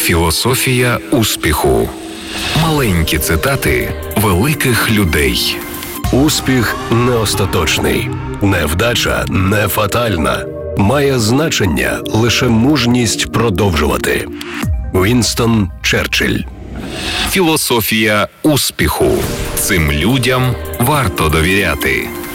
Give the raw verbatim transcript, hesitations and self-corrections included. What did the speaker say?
Філософія успіху. Маленькі цитати великих людей. Успіх не остаточний. Невдача не фатальна. Має значення лише мужність продовжувати. Вінстон Черчилль. Філософія успіху. Цим людям варто довіряти.